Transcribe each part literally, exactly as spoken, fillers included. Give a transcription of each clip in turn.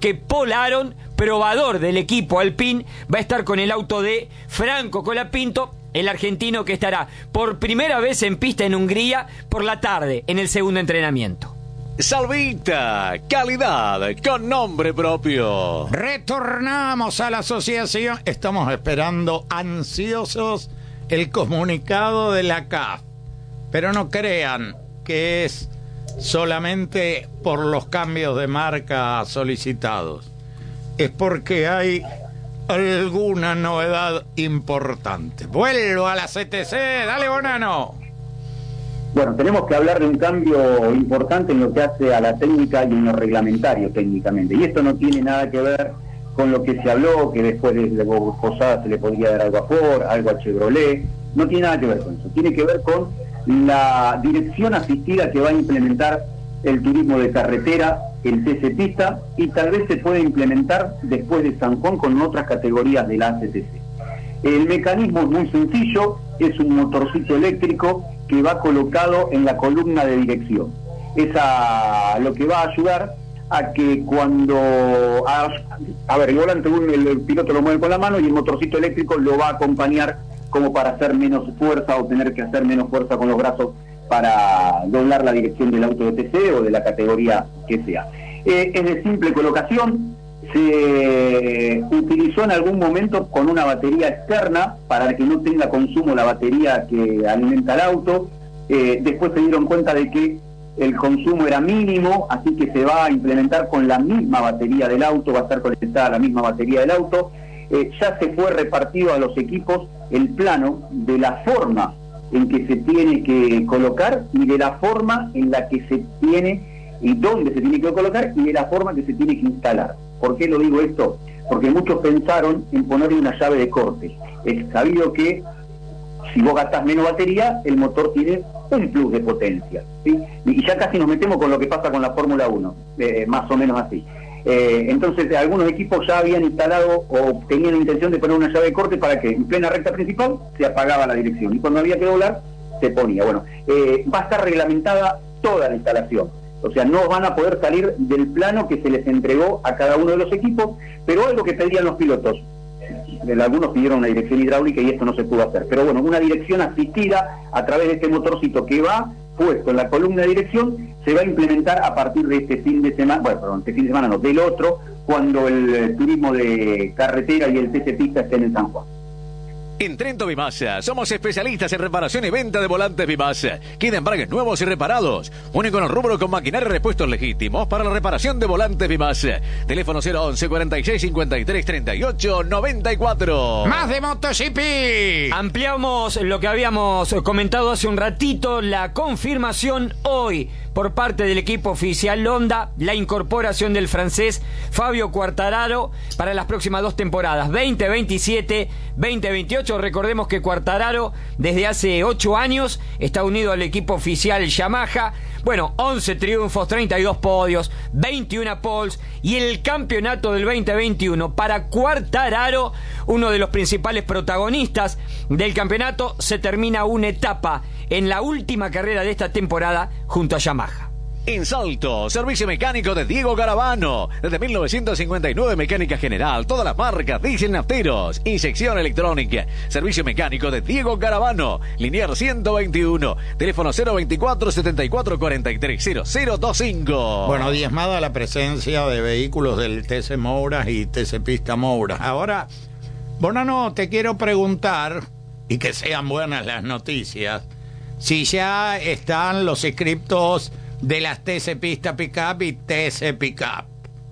que Paul Aron, probador del equipo Alpine, va a estar con el auto de Franco Colapinto, el argentino que estará por primera vez en pista en Hungría por la tarde, en el segundo entrenamiento. Salvita, calidad con nombre propio. Retornamos a la asociación. Estamos esperando ansiosos el comunicado de la C A F. Pero no crean que es solamente por los cambios de marca solicitados. Es porque hay alguna novedad importante. Vuelvo a la C T C. Dale, Bonano. Bueno, tenemos que hablar de un cambio importante en lo que hace a la técnica y en lo reglamentario técnicamente. Y esto no tiene nada que ver con lo que se habló, que después de Posada se le podría dar algo a Ford, algo a Chevrolet. No tiene nada que ver con eso. Tiene que ver con la dirección asistida que va a implementar el turismo de carretera, el T C Pista, y tal vez se puede implementar después de San Juan con otras categorías de la A C T C. El mecanismo es muy sencillo, es un motorcito eléctrico que va colocado en la columna de dirección. Esa lo que va a ayudar a que cuando... A, a ver, el volante el, el piloto lo mueve con la mano y el motorcito eléctrico lo va a acompañar como para hacer menos fuerza o tener que hacer menos fuerza con los brazos para doblar la dirección del auto de T C o de la categoría que sea. Eh, es de simple colocación, se utilizó en algún momento con una batería externa para que no tenga consumo la batería que alimenta el auto. Eh, después se dieron cuenta de que el consumo era mínimo, así que se va a implementar con la misma batería del auto, va a estar conectada a la misma batería del auto. Eh, ya se fue repartido a los equipos el plano de la forma en que se tiene que colocar y de la forma en la que se tiene y dónde se tiene que colocar y de la forma que se tiene que instalar. ¿Por qué lo digo esto? Porque muchos pensaron en ponerle una llave de corte. Es sabido que si vos gastás menos batería, el motor tiene un plus de potencia, ¿sí? Y ya casi nos metemos con lo que pasa con la Fórmula uno, eh, más o menos así. Eh, entonces algunos equipos ya habían instalado o tenían la intención de poner una llave de corte para que en plena recta principal se apagaba la dirección y cuando había que doblar se ponía. Bueno, eh, va a estar reglamentada toda la instalación, o sea, no van a poder salir del plano que se les entregó a cada uno de los equipos, pero algo que pedían los pilotos, algunos pidieron una dirección hidráulica y esto no se pudo hacer, pero bueno, una dirección asistida a través de este motorcito que va puesto en la columna de dirección, se va a implementar a partir de este fin de semana, bueno, perdón, este fin de semana no, del otro, cuando el, el turismo de carretera y el T C Pista estén en San Juan. En Trento Bimasa somos especialistas en reparación y venta de volantes Bimasa. Queda embragues nuevos y reparados. Único en el rubro con maquinaria y repuestos legítimos para la reparación de volantes Bimasa. Teléfono cero once cuarenta y seis cincuenta y tres treinta y ocho noventa y cuatro. Más de MotoGP. Ampliamos lo que habíamos comentado hace un ratito, la confirmación hoy por parte del equipo oficial Honda, la incorporación del francés Fabio Quartararo para las próximas dos temporadas, veinte veintisiete, veinte veintiocho. Recordemos que Quartararo desde hace ocho años está unido al equipo oficial Yamaha. Bueno, once triunfos, treinta y dos podios, veintiuna poles y el campeonato del veinte veintiuno para Quartararo, uno de los principales protagonistas del campeonato. Se termina una etapa en la última carrera de esta temporada junto a Yamaha. En Salto, servicio mecánico de Diego Garavano. Desde mil novecientos cincuenta y nueve, mecánica general, todas las marcas, diésel, nafteros y sección electrónica. Servicio mecánico de Diego Garavano. Linear ciento veintiuno. Teléfono cero veinticuatro, setenta y cuatro, cuarenta y tres, cero cero veinticinco. Bueno, diezmada la presencia de vehículos del T C Moura y T C Pista Moura. Ahora, Bonano, te quiero preguntar, y que sean buenas las noticias, si ya están los inscriptos de las T C Pista Pickup y T C Pickup.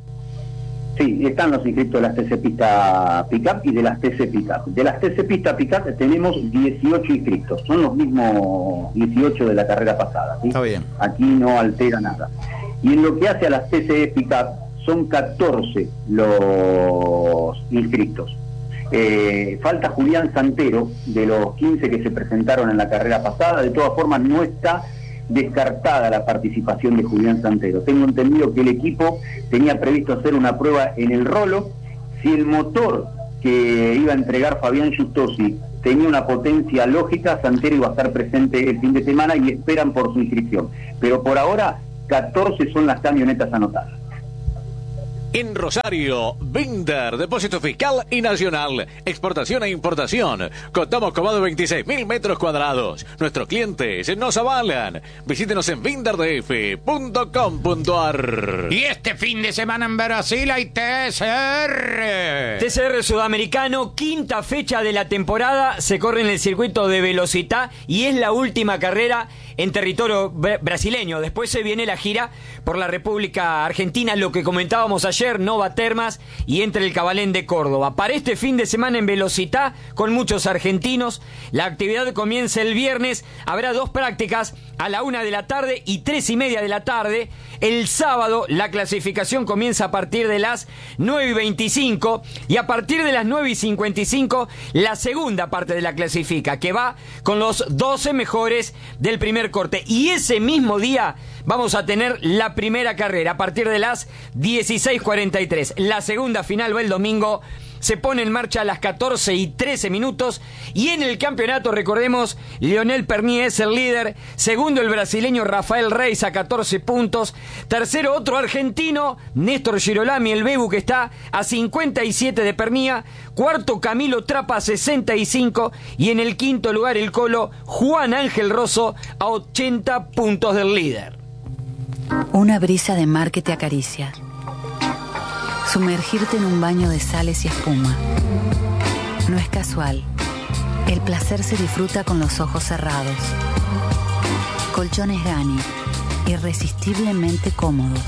Sí, están los inscriptos de las T C Pista Pickup y de las T C Pickup. De las T C Pista Pickup tenemos dieciocho inscriptos, son los mismos dieciocho de la carrera pasada, ¿sí? Está bien. Aquí no altera nada. Y en lo que hace a las T C Pickup, son catorce los inscriptos. Eh, falta Julián Santero, de los quince que se presentaron en la carrera pasada. De todas formas, no está descartada la participación de Julián Santero. Tengo entendido que el equipo tenía previsto hacer una prueba en el Rolo. Si el motor que iba a entregar Fabián Giustosi tenía una potencia lógica, Santero iba a estar presente el fin de semana y esperan por su inscripción. Pero por ahora, catorce son las camionetas anotadas. En Rosario, Binder, depósito fiscal y nacional, exportación e importación. Contamos con más de veintiséis mil metros cuadrados. Nuestros clientes nos avalan. Visítenos en binder d f punto com punto a r. Y este fin de semana en Brasil hay T C R. T C R Sudamericano, quinta fecha de la temporada, se corre en el circuito de Velocità y es la última carrera en territorio br- brasileño. Después se viene la gira por la República Argentina, lo que comentábamos ayer, Nova Termas y Entre el Cabalén de Córdoba. Para este fin de semana en Velocità, con muchos argentinos, la actividad comienza el viernes, habrá dos prácticas a la una de la tarde y tres y media de la tarde. El sábado la clasificación comienza a partir de las nueve y veinticinco y a partir de las nueve y cincuenta y cinco la segunda parte de la clasifica, que va con los doce mejores del primer corte. Y ese mismo día vamos a tener la primera carrera a partir de las dieciséis cuarenta y tres. La segunda final va el domingo. Se pone en marcha a las catorce y trece minutos y en el campeonato, recordemos, Lionel Pernier es el líder, segundo el brasileño Rafael Reis a catorce puntos, tercero otro argentino, Néstor Girolami, el Bebu, que está a cincuenta y siete de Pernia, cuarto Camilo Trapa a sesenta y cinco y en el quinto lugar el Colo Juan Ángel Rosso a ochenta puntos del líder. Una brisa de mar que te acaricia. Sumergirte en un baño de sales y espuma. No es casual. El placer se disfruta con los ojos cerrados. Colchones Gani, irresistiblemente cómodos.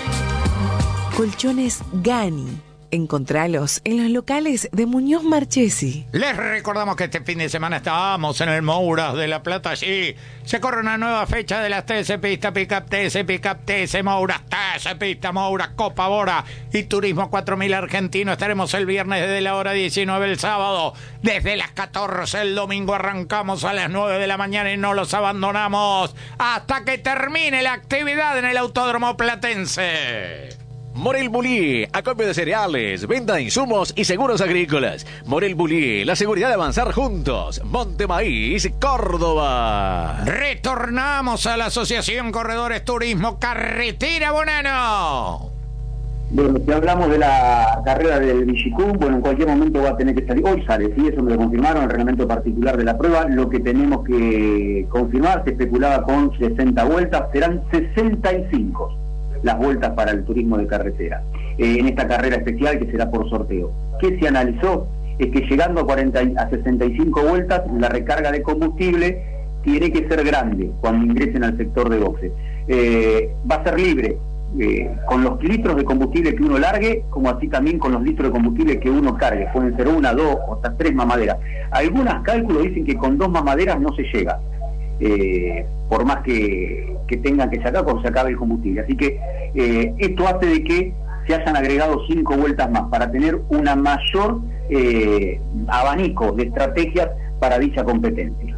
Colchones Gani. Encontralos en los locales de Muñoz Marchesi. Les recordamos que este fin de semana estábamos en el Mouras de La Plata. Allí se corre una nueva fecha de las T S Pista, Pickup T S, Pickup T S, Mouras, T S Pista, Mouras, Copa Bora y Turismo cuatro mil Argentino. Estaremos el viernes desde la hora diecinueve, el sábado desde las catorce, el domingo arrancamos a las nueve de la mañana y no los abandonamos hasta que termine la actividad en el Autódromo Platense. Morel Bullier, acopio de cereales, venta de insumos y seguros agrícolas. Morel Bullier, la seguridad de avanzar juntos. Monte Maíz, Córdoba. Retornamos a la Asociación Corredores Turismo Carretera Bonano. Bueno, si hablamos de la carrera del Vigicum, bueno, en cualquier momento va a tener que salir. Hoy sale, sí, eso me lo confirmaron, el reglamento particular de la prueba. Lo que tenemos que confirmar, se especulaba con sesenta vueltas, serán sesenta y cinco las vueltas para el turismo de carretera, eh, en esta carrera especial que será por sorteo. ¿Qué se analizó? Es que llegando a, cuarenta, a sesenta y cinco vueltas, la recarga de combustible tiene que ser grande cuando ingresen al sector de boxe. Eh, va a ser libre, eh, con los litros de combustible que uno largue, como así también con los litros de combustible que uno cargue. Pueden ser una, dos o hasta tres mamaderas. Algunos cálculos dicen que con dos mamaderas no se llega. Eh, por más que, que tengan que sacar cuando se acabe el combustible. Así que eh, esto hace de que se hayan agregado cinco vueltas más para tener una mayor eh, abanico de estrategias para dicha competencia.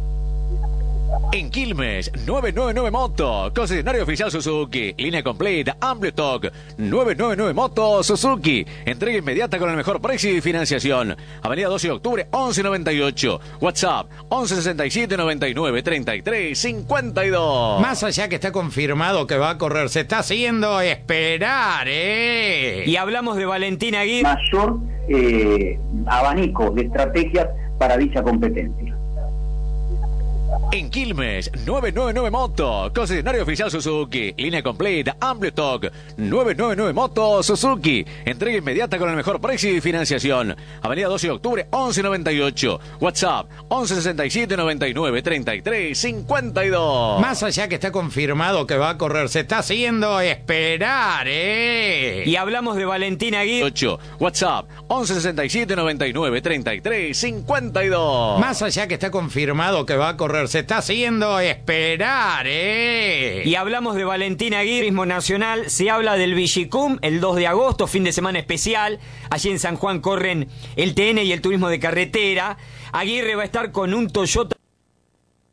En Quilmes, novecientos noventa y nueve Moto, concesionario oficial Suzuki, línea completa, amplio stock, novecientos noventa y nueve Moto Suzuki, entrega inmediata con el mejor precio y financiación. Avenida doce de octubre, once noventa y ocho, WhatsApp, once sesenta y siete noventa y nueve treinta y tres cincuenta y dos. Más allá que está confirmado que va a correr, se está haciendo esperar, ¿eh? Y hablamos de Valentín Aguirre. Mayor eh, abanico de estrategias para dicha competencia. En Quilmes, novecientos noventa y nueve Moto, concesionario oficial Suzuki, línea completa, amplio stock, novecientos noventa y nueve Moto Suzuki, entrega inmediata con el mejor precio y financiación. Avenida doce de octubre, once noventa y ocho, WhatsApp, once sesenta y siete noventa y nueve treinta y tres cincuenta y dos. Más allá que está confirmado que va a correr, se está haciendo esperar, ¿eh? Y hablamos de Valentín Aguirre. ocho, WhatsApp, once sesenta y siete noventa y nueve treinta y tres cincuenta y dos. Más allá que está confirmado que va a correr, se está haciendo esperar, ¿eh? Y hablamos de Valentín Aguirre, Turismo Nacional. Se habla del Vigicum el dos de agosto, fin de semana especial. Allí en San Juan corren el T N y el turismo de carretera. Aguirre va a estar con un Toyota